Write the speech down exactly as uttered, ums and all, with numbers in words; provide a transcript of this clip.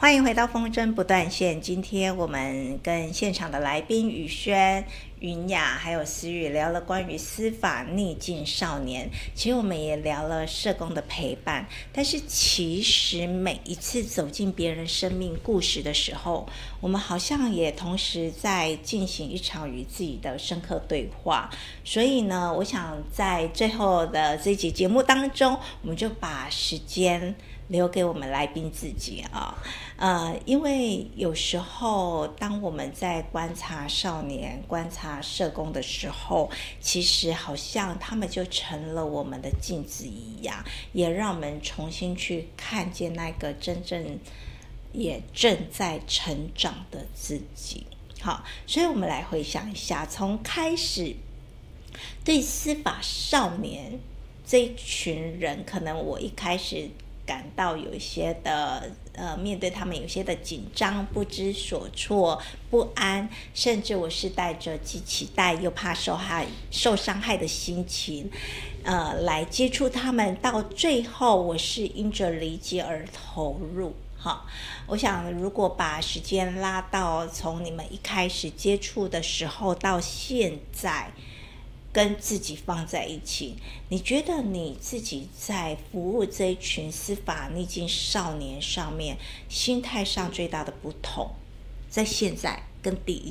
欢迎回到风筝不断线。今天我们跟现场的来宾宇轩、云雅还有思雨聊了关于司法逆境少年，其实我们也聊了社工的陪伴。但是其实每一次走进别人生命故事的时候，我们好像也同时在进行一场与自己的深刻对话。所以呢，我想在最后的这集节目当中，我们就把时间留给我们来宾自己啊，呃，因为有时候当我们在观察少年、观察社工的时候，其实好像他们就成了我们的镜子一样，也让我们重新去看见那个真正也正在成长的自己。好，所以我们来回想一下，从开始对司法少年这一群人，可能我一开始感到有一些的呃，面对他们有些的紧张、不知所措、不安，甚至我是带着既期待又怕受害、受伤害的心情，呃，来接触他们。到最后，我是因着理解而投入。好，我想如果把时间拉到从你们一开始接触的时候到现在，跟自己放在一起，你觉得你自己在服务这一群司法逆境少年上面，心态上最大的不同，在现在跟第一